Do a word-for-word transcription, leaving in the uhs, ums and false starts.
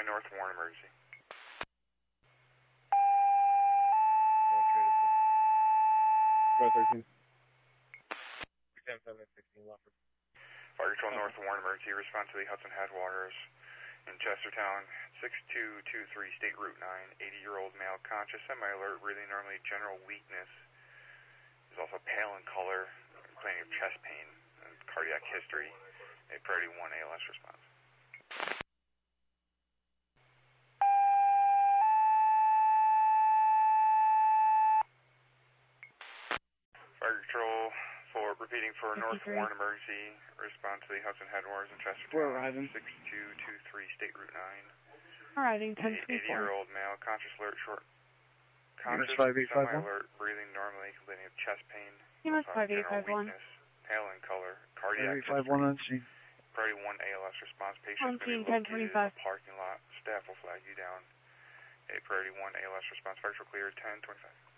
five North Warren emergency. thirteen. ten seven sixteen, Wofford. Fire Control North Warren emergency. Respond to the Hudson Headwaters in Chestertown, six two two three State Route nine. eighty-year-old male, conscious, semi-alert, breathing normally, general weakness. He's also pale in color, complaining of chest pain and cardiac history. A priority one A L S response. Fire Control for repeating for North Warren emergency. Respond to the Hudson Headwaters in Chestertown. We're arriving. six two two three State Route nine. Arriving ten three four. eighty-year-old male, conscious, alert, short. Conscious, five eight five one. semi-alert, breathing normally, complaining of chest pain. Unit uh, five eight general five one. weakness, pale in color, cardiac five eight five one on history. scene. Priority one A L S response. Patient On is scene going to be located in ten twenty-five. the parking lot. Staff will flag you down. A priority one A L S response. Fire Control clear ten twenty-five.